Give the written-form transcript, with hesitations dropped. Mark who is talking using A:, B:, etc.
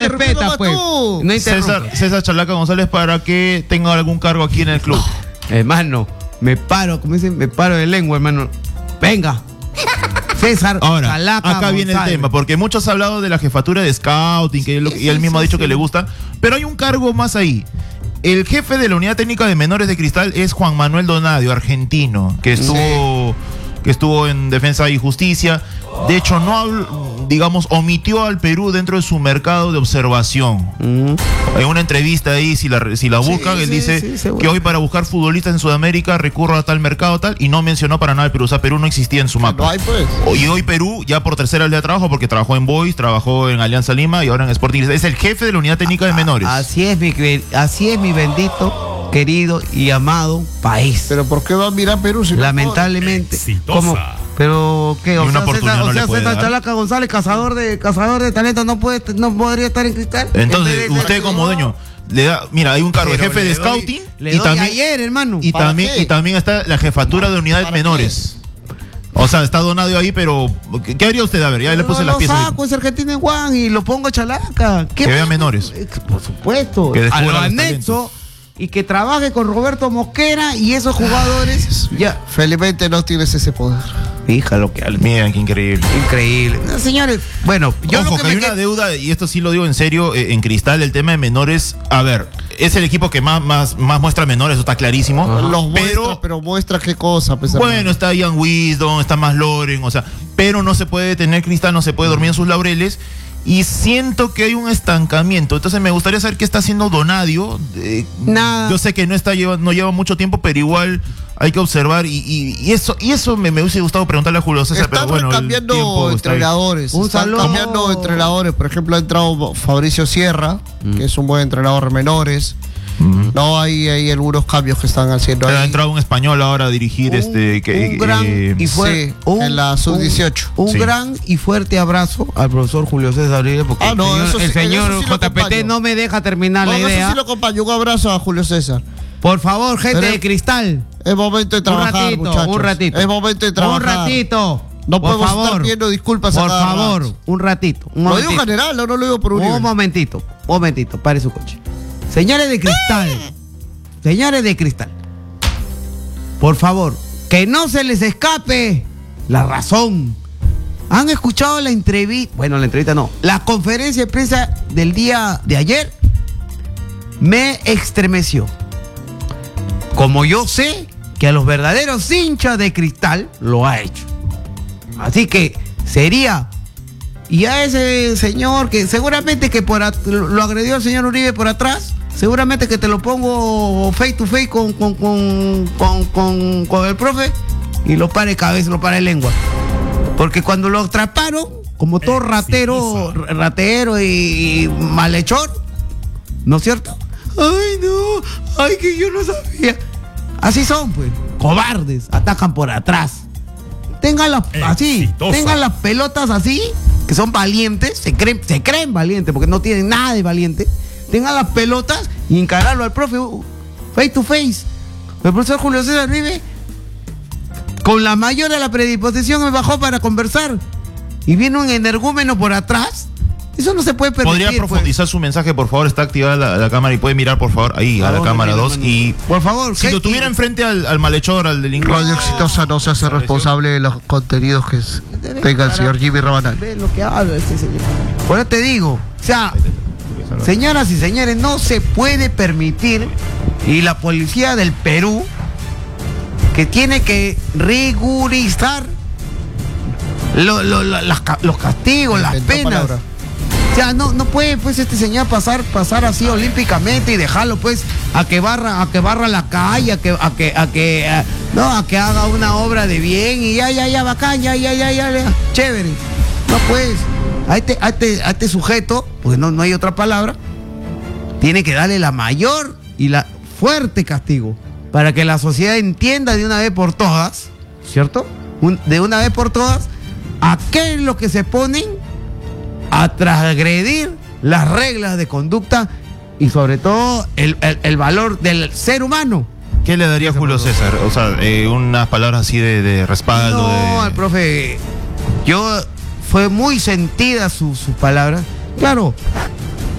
A: respeta, pues. No
B: César Chalaca González, para que tenga algún cargo aquí en el club.
A: Hermano, me paro, como dicen, me paro de lengua, hermano. Venga. César
B: Ahora,
A: Chalaca
B: acá viene
A: González.
B: el tema, porque muchos han hablado de la jefatura de scouting, y él mismo ha dicho que le gusta, pero hay un cargo más ahí. El jefe de la unidad técnica de menores de Cristal es Juan Manuel Donadio, argentino, que estuvo en Defensa y Justicia. De hecho, omitió al Perú dentro de su mercado de observación. En una entrevista ahí, si la buscan, él dice que hoy para buscar futbolistas en Sudamérica recurro a tal mercado, tal, y no mencionó para nada el Perú. O sea, Perú no existía en su mapa.
C: No hay, pues.
B: Y hoy Perú, ya por tercera vez de trabajo, porque trabajó en Boys, trabajó en Alianza Lima y ahora en Sporting. Es el jefe de la unidad técnica de menores.
A: Así es mi bendito, querido y amado país.
C: Pero ¿por qué va a mirar Perú si
A: lamentablemente? ¿Cómo? Pero qué,
B: una oportunidad no le puede
A: César
B: dar.
A: Chalaca González, cazador de talento, no podría estar en Cristal.
B: Entonces, usted como dueño le da, mira, hay un cargo de jefe de scouting
A: le doy ayer, hermano.
B: Y también está la jefatura de unidades menores. O sea, está Donadio ahí, pero ¿qué haría usted? A ver, ya le puse las piezas.
A: Lo saco, es Argentina en Juan y lo pongo a Chalaca.
B: Que vea menores.
A: Por supuesto.
B: Que
A: A lo
B: descubra los
A: anexo
B: talentos.
A: y que trabaje con Roberto Mosquera y esos jugadores. Ya.
C: Felizmente no tienes ese poder.
A: Fija lo que habla.
B: Miren, qué increíble.
A: Increíble. No, señores, bueno, yo
B: Ojo,
A: lo
B: que
A: que
B: hay
A: me
B: una deuda, y esto sí lo digo en serio, en Cristal, el tema de menores. A ver, es el equipo que más muestra menores, eso está clarísimo.
C: Pero muestra qué cosa. Pues,
B: bueno, está Ian Wisdom, está más Loren, o sea, pero no se puede tener Cristal, no se puede dormir en sus laureles. Y siento que hay un estancamiento. Entonces me gustaría saber qué está haciendo Donadio.
A: Nada.
B: Yo sé que no lleva mucho tiempo, pero igual hay que observar. Y eso me hubiese gustado preguntarle a Julio César.
C: Están
B: pero bueno,
C: cambiando entrenadores. Están cambiando entrenadores. Por ejemplo, ha entrado Fabricio Sierra, que es un buen entrenador de menores. No, hay algunos cambios que están haciendo ahí.
B: Ha entrado un español ahora a dirigir
A: un gran y fuerte
C: en la sub-18.
A: Un gran y fuerte abrazo al profesor Julio César Uribe, porque el señor JPT no me deja terminar la idea.
C: Eso sí lo acompaño. Un abrazo a Julio César.
A: Por favor, gente de Cristal.
C: Es momento de trabajar, muchachos.
A: Un ratito.
C: Es momento de trabajar.
A: Un ratito.
C: No podemos estar pidiendo disculpas a cada rato.
A: Un ratito.
C: Lo digo general, no lo digo por Uribe.
A: Un momentito, pare su coche. Señores de Cristal, por favor, que no se les escape la razón. ¿Han escuchado la entrevista? Bueno, la entrevista no. La conferencia de prensa del día de ayer me estremeció. Como yo sé que a los verdaderos hinchas de Cristal lo ha hecho. Así que sería... Y a ese señor que seguramente que lo agredió al señor Uribe por atrás, seguramente que te lo pongo face to face con el profe y lo pare cabeza, lo pare lengua. Porque cuando lo atraparon, como todo ratero y malhechor, ¿no es cierto? Ay, no, ay, que yo no sabía. Así son, pues, cobardes, atacan por atrás. Tengan las pelotas así, que son valientes, se creen valientes, porque no tienen nada de valiente. Tengan las pelotas y encararlo al profe face to face. El profesor Julio César Uribe, con la mayor de la predisposición, me bajó para conversar. Y viene un energúmeno por atrás. Eso no se puede permitir.
B: ¿Podría profundizar su mensaje, por favor? Está activada la cámara y puede mirar, por favor, ahí a la cámara 2. Y
A: por favor,
B: si lo tuviera enfrente al malhechor, al delincuente.
C: Radio Exitosa no se hace responsable de los contenidos que tenga el señor Jimmy Rabanal.
A: Ve lo que habla este señor. Por eso te digo, o sea, señoras y señores, no se puede permitir, y la policía del Perú, que tiene que rigurizar los castigos, las penas. O sea, no puede pues este señor pasar así olímpicamente y dejarlo pues a que barra la calle, a que haga una obra de bien y ya bacán, ya chévere. No pues, a este sujeto, pues no hay otra palabra, tiene que darle la mayor y la fuerte castigo para que la sociedad entienda de una vez por todas, ¿cierto? De una vez por todas a qué es lo que se ponen a transgredir las reglas de conducta y sobre todo el valor del ser humano.
B: ¿Qué le daría Julio César? O sea, unas palabras así de respaldo.
A: No, al profe, fue muy sentida sus palabras. Claro,